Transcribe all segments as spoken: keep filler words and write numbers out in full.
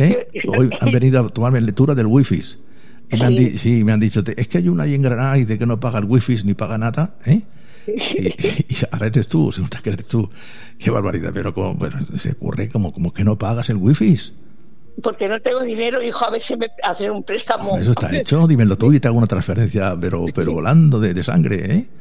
¿eh? Hoy han venido a tomarme lectura del wifi. Y me han, di- sí, me han dicho, es que hay una ahí en Granada y de que no paga el wifi ni paga nada, ¿eh? Y, y ahora eres tú, se nota que eres tú. Qué barbaridad, pero como, bueno, se ocurre como, como que no pagas el wifi. Porque no tengo dinero, hijo, a ver si me hacen un préstamo. Eso está hecho, dímelo tú y te hago una transferencia, pero, pero volando de, de sangre, ¿eh?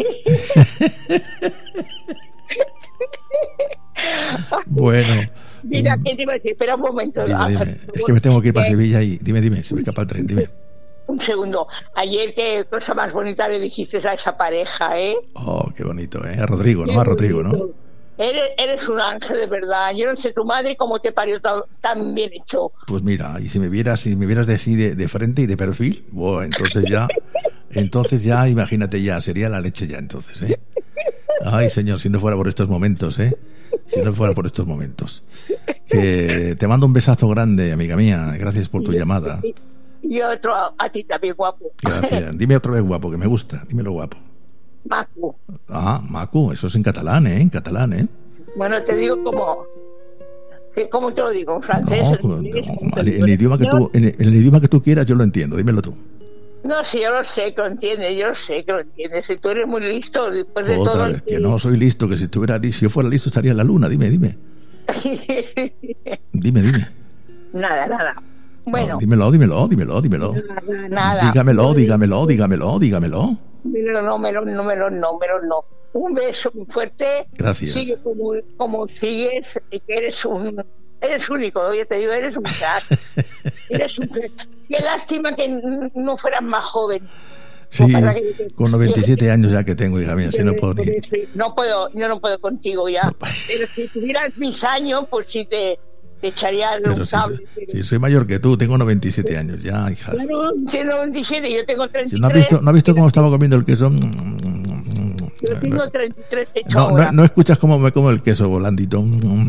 Bueno. Mira, ¿qué te iba a decir? Espera un momento. Dime, Ah, dime. Es que me tengo que ir para Sevilla y dime, dime, se me escapa el tren, dime. Un segundo. Ayer, qué cosa más bonita le dijiste a esa pareja, ¿eh? Oh, qué bonito, ¿eh? A Rodrigo, ¿no? A Rodrigo, ¿no? Eres, eres un ángel de verdad. Yo no sé tu madre cómo te parió tan, tan bien hecho. Pues mira, y si me vieras, si me vieras de así de, de frente y de perfil, bueno, entonces ya, entonces ya, imagínate ya, sería la leche ya entonces, ¿eh? Ay, señor, si no fuera por estos momentos, ¿eh? Si no fuera por estos momentos. Que te mando un besazo grande, amiga mía. Gracias por tu llamada. Y otro a, a ti también, guapo. Gracias. Dime otra vez guapo, que me gusta. Dímelo guapo. Macu. Ah, Macu, eso es en catalán, ¿eh? En catalán, ¿eh? Bueno, te digo como... ¿Cómo te lo digo? En francés. No, en inglés, no, en el idioma que tú, en el, en el idioma que tú quieras, yo lo entiendo. Dímelo tú. No, sí, yo lo sé que lo entiendes, yo lo sé que lo entiendes. Si tú eres muy listo, después de Otra todo... vez, que no soy listo, que si tuviera si yo fuera listo estaría en la luna. Dime, dime. Dime, dime. Nada, nada. Bueno. No, dímelo, dímelo, dímelo, dímelo. Nada, nada. Dígamelo, dígamelo, dígamelo, dígamelo. Dímelo, no, melo, no, melo, no, melo, no. Un beso muy fuerte. Gracias. Sigue como, como sigues, y que eres un... Eres único, ya te digo, eres un crack. Eres un crack. Qué lástima que no fueras más joven. Sí, con noventa y siete años ya que tengo, hija mía, si no puedo ni... No puedo, yo no puedo contigo ya. No. Pero si tuvieras mis años, pues sí te, te echaría pero un si, cable. Si, si soy mayor que tú, tengo noventa y siete años ya, hija. Claro, si noventa y siete, yo tengo treinta y tres. Si ¿No has visto, ¿no has visto cómo estaba comiendo el queso? Yo tengo treinta y tres hecho no, ahora. No, no escuchas cómo me como el queso volandito.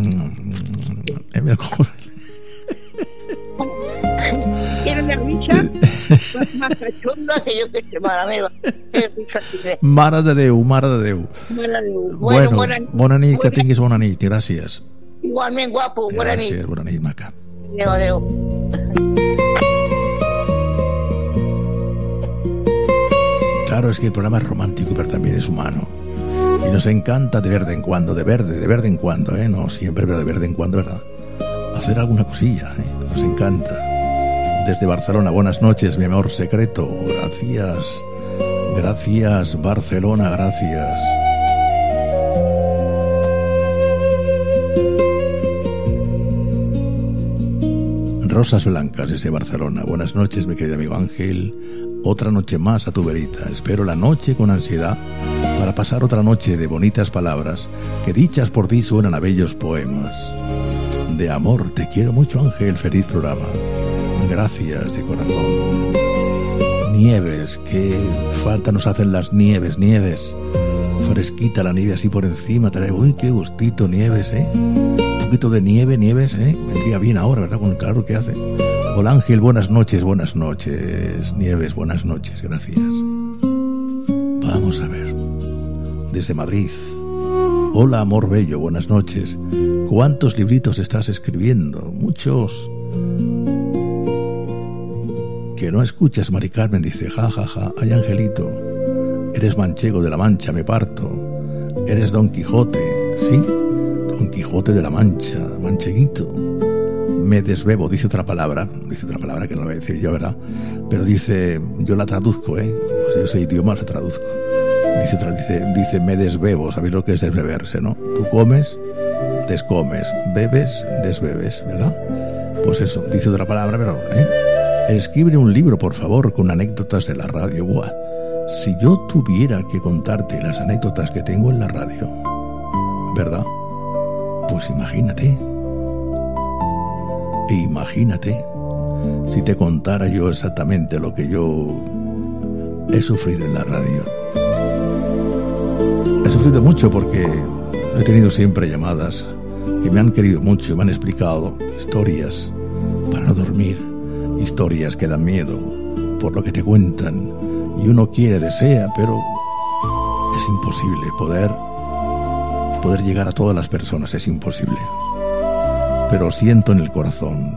Tiene una risa más cachonda que yo que sé, mare meva. Mare de Déu, mare de Déu. Mare de Déu. Bueno, bueno bona nit, que tinguis bona nit. Gràcies. Igualment, guapo. Bona nit. Gràcies, bona nit, maca. Adéu, adéu. Claro, es que el programa es romántico, pero también es humano. Y nos encanta de verde en cuando, de verde, de verde en cuando, ¿eh? No siempre, pero de verde en cuando, ¿verdad? Hacer alguna cosilla, ¿eh? Nos encanta. Desde Barcelona, buenas noches, mi amor secreto. Gracias. Gracias, Barcelona, gracias. Rosas blancas desde Barcelona. Buenas noches, mi querido amigo Ángel. Otra noche más a tu verita. Espero la noche con ansiedad para pasar otra noche de bonitas palabras que dichas por ti suenan a bellos poemas. De amor, te quiero mucho, Ángel. Feliz programa. Gracias de corazón. Nieves, qué falta nos hacen las nieves, nieves. Fresquita la nieve así por encima. Trae, uy, qué gustito, nieves, ¿eh? Un poquito de nieve, nieves, ¿eh? Vendría bien ahora, ¿verdad? Con el calor que hace. Hola, Ángel, buenas noches, buenas noches. Nieves, buenas noches, gracias. Vamos a ver. Desde Madrid. Hola, amor bello, buenas noches. ¿Cuántos libritos estás escribiendo? Muchos. Que no escuchas, Mari Carmen, dice, ja, ja, ja, ay, Angelito, eres manchego de la Mancha, me parto, eres Don Quijote, ¿sí? Don Quijote de la Mancha, mancheguito, me desbebo, dice otra palabra, dice otra palabra que no la voy a decir yo, ¿verdad? Pero dice, yo la traduzco, ¿eh? O sea, yo ese idioma la traduzco. Dice otra, dice, dice, me desbebo, ¿sabéis lo que es desbeberse, no? Tú comes, descomes, bebes, desbebes, ¿verdad? Pues eso, dice otra palabra, pero, ¿eh? Escribe un libro, por favor, con anécdotas de la radio. Buah, si yo tuviera que contarte las anécdotas que tengo en la radio, ¿verdad? Pues imagínate. E imagínate si te contara yo exactamente lo que yo he sufrido en la radio. He sufrido mucho porque he tenido siempre llamadas que me han querido mucho, me han explicado historias para no dormir. Historias que dan miedo por lo que te cuentan y uno quiere, desea, pero es imposible poder poder llegar a todas las personas, es imposible. Pero siento en el corazón